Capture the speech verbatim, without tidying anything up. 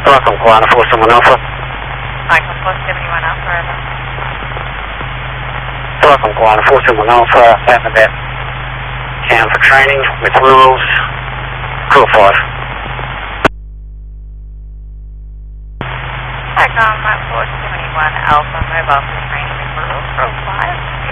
Welcome, Guana four seven one Alpha. Michael four seven one Alpha, over. Welcome, Guana four seven one Alpha. At that cam for training with rules. Cool five. Back on Mike four seven one Alpha, mobile for training with rules, roll five.